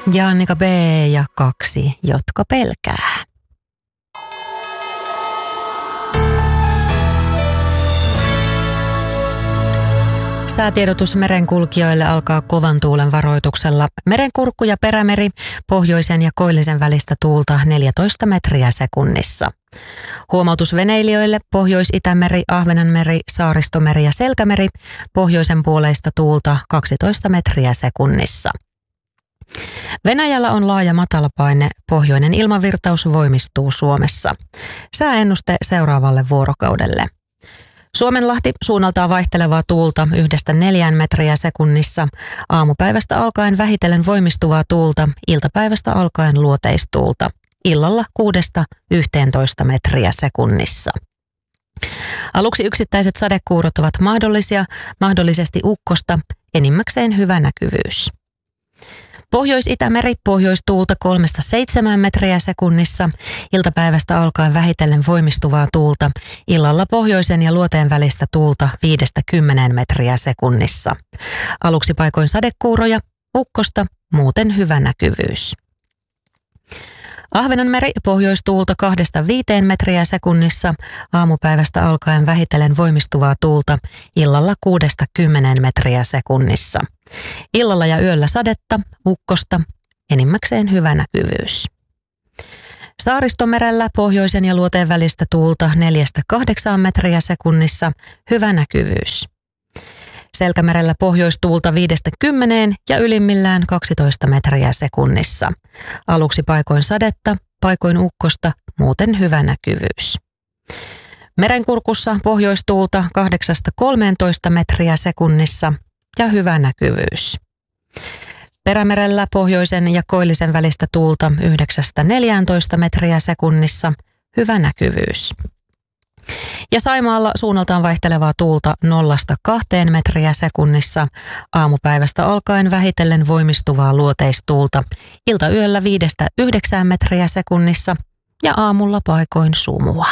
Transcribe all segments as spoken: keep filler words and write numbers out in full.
Ja Annika B ja kaksi, jotka pelkää. Säätiedotus merenkulkijoille alkaa kovan tuulen varoituksella. Merenkurkku ja perämeri, pohjoisen ja koillisen välistä tuulta neljätoista metriä sekunnissa. Huomautus veneilijöille, Pohjois-Itämeri, Ahvenanmeri, Saaristomeri ja Selkämeri, pohjoisen puoleista tuulta kaksitoista metriä sekunnissa. Venäjällä on laaja matalapaine, pohjoinen ilmavirtaus voimistuu Suomessa. Sääennuste seuraavalle vuorokaudelle. Suomenlahti suunnaltaan vaihtelevaa tuulta yhdestä neljään metriä sekunnissa, aamupäivästä alkaen vähitellen voimistuvaa tuulta, iltapäivästä alkaen luoteistuulta, illalla kuudesta yhteentoista metriä sekunnissa. Aluksi yksittäiset sadekuurot ovat mahdollisia, mahdollisesti ukkosta, enimmäkseen hyvä näkyvyys. Pohjois-Itämeri, pohjoistuulta kolmesta seitsemään metriä sekunnissa, iltapäivästä alkaen vähitellen voimistuvaa tuulta, illalla pohjoisen ja luoteen välistä tuulta viidestä kymmeneen metriä sekunnissa. Aluksi paikoin sadekuuroja, ukkosta, muuten hyvä näkyvyys. Ahvenanmeri, pohjoistuulta kahdesta viiteen metriä sekunnissa, aamupäivästä alkaen vähitellen voimistuvaa tuulta, illalla kuudesta kymmeneen metriä sekunnissa. Illalla ja yöllä sadetta, ukkosta, enimmäkseen hyvä näkyvyys. Saaristomerellä pohjoisen ja luoteen välistä tuulta neljästä kahdeksaan metriä sekunnissa, hyvä näkyvyys. Selkämerellä pohjoistuulta viidestä kymmeneen ja ylimmillään kaksitoista metriä sekunnissa. Aluksi paikoin sadetta, paikoin ukkosta, muuten hyvä näkyvyys. Merenkurkussa pohjoistuulta kahdeksasta kolmeentoista metriä sekunnissa ja hyvä näkyvyys. Perämerellä pohjoisen ja koillisen välistä tuulta yhdeksästä neljääntoista metriä sekunnissa, hyvä näkyvyys. Ja Saimaalla suunnaltaan vaihtelevaa tuulta nollasta kahteen metriä sekunnissa, aamupäivästä alkaen vähitellen voimistuvaa luoteistuulta, iltayöllä viidestä yhdeksään metriä sekunnissa ja aamulla paikoin sumua.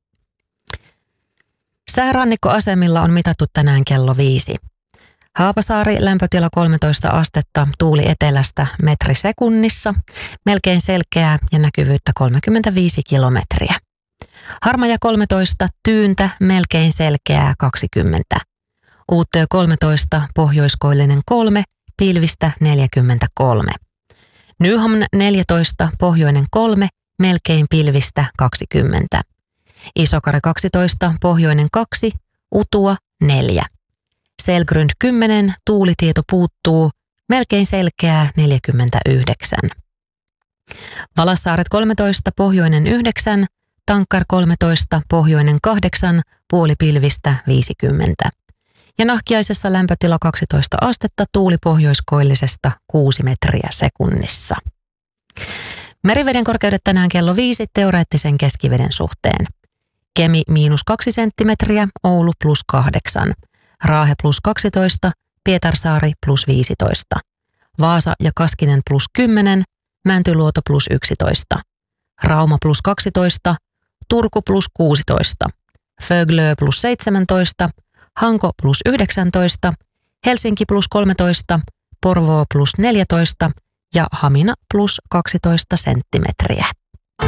Säärannikkoasemilla on mitattu tänään kello viisi. Haapasaari, lämpötila kolmetoista astetta, tuuli etelästä metri sekunnissa, melkein selkeää ja näkyvyyttä kolmekymmentäviisi kilometriä. Harmaja kolmetoista, tyyntä, melkein selkeää kaksikymmentä. Uuttöö kolmetoista, pohjoiskoillinen kolme, pilvistä neljäkymmentäkolme. Nyhamn neljätoista, pohjoinen kolme, melkein pilvistä kaksikymmentä. Isokari kaksitoista, pohjoinen kaksi, utua neljä. Selgrund kymmenen, tuulitieto puuttuu, melkein selkeää neljäkymmentäyhdeksän. Valassaaret kolmetoista, pohjoinen yhdeksän, Tankkar kolmetoista, pohjoinen kahdeksan, puolipilvistä viisikymmentä. Ja Nahkiaisessa lämpötila kaksitoista astetta, tuuli pohjoiskoillisesta kuusi metriä sekunnissa. Meriveden korkeudet tänään kello viisi teoreettisen keskiveden suhteen. Kemi miinus kaksi senttimetriä, Oulu plus kahdeksan. Raahe plus kaksitoista, Pietarsaari plus viisitoista. Vaasa ja Kaskinen plus kymmenen, Mäntyluoto plus yksitoista. Rauma plus kaksitoista, Turku plus kuusitoista. Föglö plus seitsemäntoista, Hanko plus yhdeksäntoista, Helsinki plus kolmetoista, Porvoo plus neljätoista ja Hamina plus kaksitoista senttimetriä.